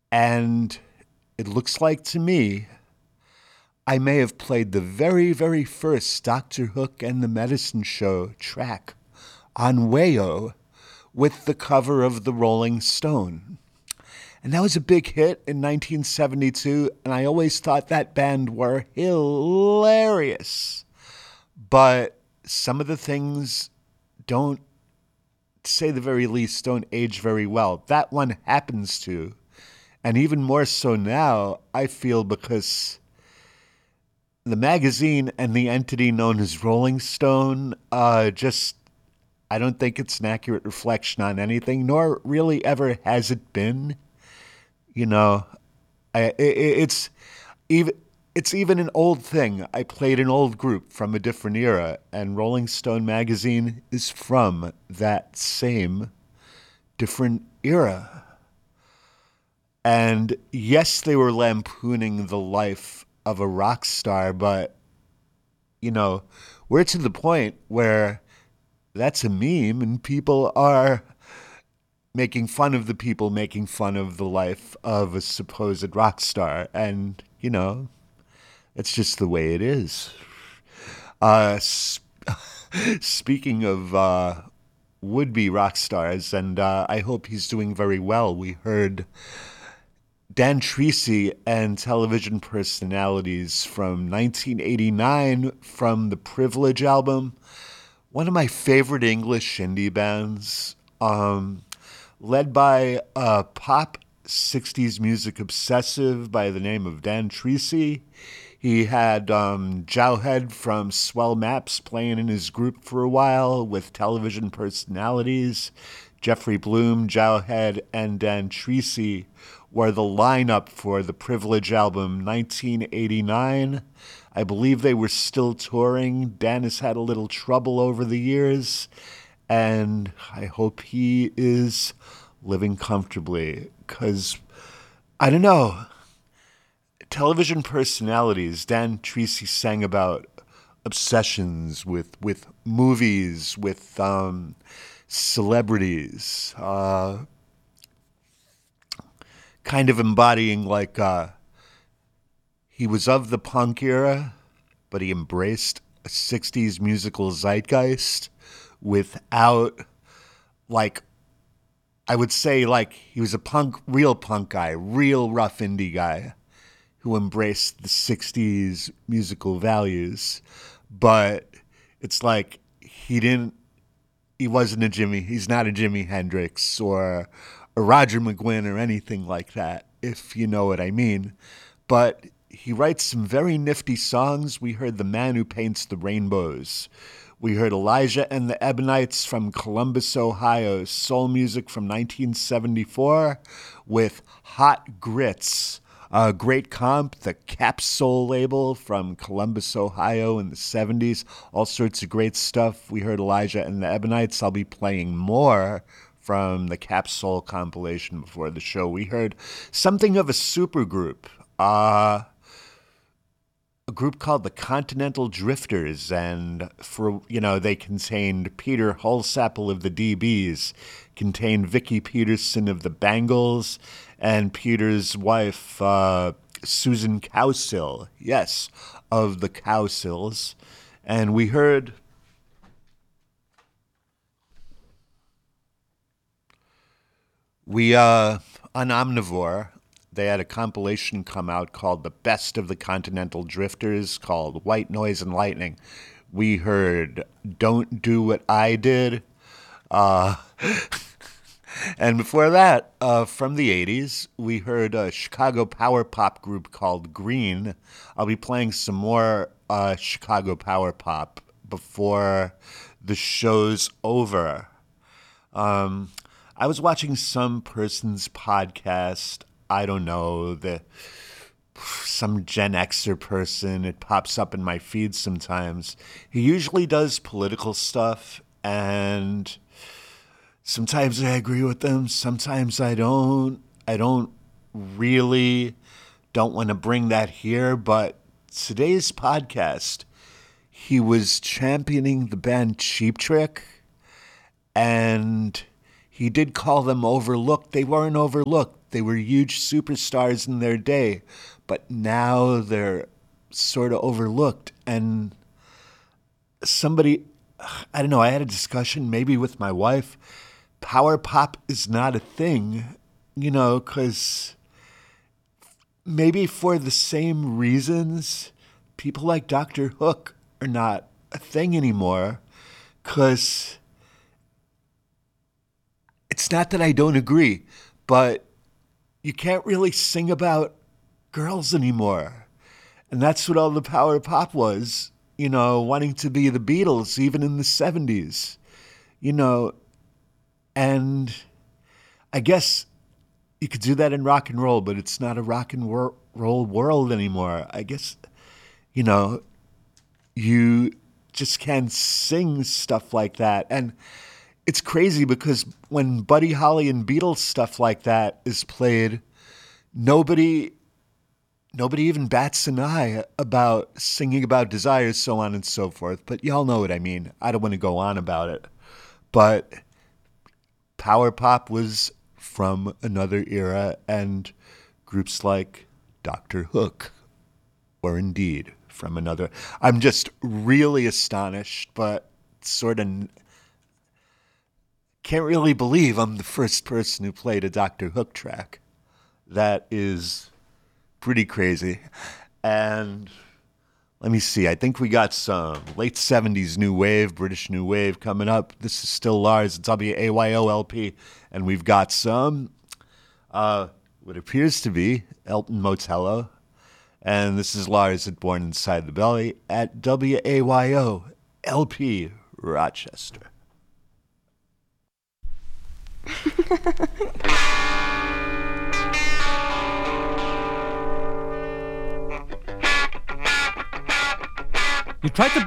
And it looks like to me I may have played the very, very first Dr. Hook and the Medicine Show track on Wayo with the cover of the Rolling Stone. And that was a big hit in 1972, and I always thought that band were hilarious. But some of the things don't, to say the very least, don't age very well. That one happens to. And even more so now, I feel, because the magazine and the entity known as Rolling Stone just, I don't think it's an accurate reflection on anything, nor really ever has it been. You know, it's even it's even an old thing. I played an old group from a different era, and Rolling Stone magazine is from that same different era. And yes, they were lampooning the life of a rock star, but we're to the point where that's a meme, and people are making fun of the people making fun of the life of a supposed rock star. And, it's just the way it is. Speaking of would-be rock stars, and I hope he's doing very well, we heard Dan Treacy and television personalities from 1989 from the Privilege album. One of my favorite English indie bands, led by a pop 60s music obsessive by the name of Dan Treacy. He had Jowhead from Swell Maps playing in his group for a while with television personalities. Jeffrey Bloom, Jowhead, and Dan Treacy were the lineup for the Privilege album 1989. I believe they were still touring. Dan has had a little trouble over the years, and I hope he is living comfortably, because, I don't know, television personalities. Dan Treacy sang about obsessions with movies, with celebrities, kind of embodying like he was of the punk era, but he embraced a 60s musical zeitgeist without, like, I would say, like, he was a real punk guy, real rough indie guy who embraced the 60s musical values. But it's like he's not a Jimi Hendrix or a Roger McGuinn or anything like that, if you know what I mean. But he writes some very nifty songs. We heard The Man Who Paints the Rainbows. We heard Elijah and the Ebonites from Columbus, Ohio, soul music from 1974 with Hot Grits. Great comp, the Cap Soul label from Columbus, Ohio in the 70s. All sorts of great stuff. We heard Elijah and the Ebonites. I'll be playing more from the Cap Soul compilation before the show. We heard something of a supergroup. A group called the Continental Drifters, and they contained Peter Holsapple of the DBs, contained Vicky Peterson of the Bangles, and Peter's wife, Susan Cowsill, yes, of the Cowsills. And we heard on Omnivore, they had a compilation come out called The Best of the Continental Drifters, called White Noise and Lightning. We heard Don't Do What I Did. And before that, from the 80s, we heard a Chicago power pop group called Green. I'll be playing some more Chicago power pop before the show's over. I was watching some person's podcast. I don't know, some Gen Xer person. It pops up in my feed sometimes. He usually does political stuff, and sometimes I agree with them. Sometimes I don't. I don't want to bring that here, but today's podcast, he was championing the band Cheap Trick, and he did call them overlooked. They weren't overlooked. They were huge superstars in their day, but now they're sort of overlooked. And somebody, I don't know, I had a discussion maybe with my wife. Power pop is not a thing, because maybe for the same reasons, people like Dr. Hook are not a thing anymore, because it's not that I don't agree, but you can't really sing about girls anymore. And that's what all the power pop was, wanting to be the Beatles, even in the 70s, and I guess you could do that in rock and roll, but it's not a rock and roll world anymore. I guess, you just can't sing stuff like that. And it's crazy because when Buddy Holly and Beatles stuff like that is played, nobody even bats an eye about singing about desire, so on and so forth. But y'all know what I mean. I don't want to go on about it. But power pop was from another era, and groups like Dr. Hook were indeed from another. I'm just really astonished, but sort of can't really believe I'm the first person who played a Dr. Hook track. That is pretty crazy. And let me see, I think we got some late 70s new wave, British new wave coming up. This is still Lars, WAYOLP, and we've got some what appears to be Elton Motello. And this is Lars at Born Inside the Belly at WAYO-LP Rochester. You tried to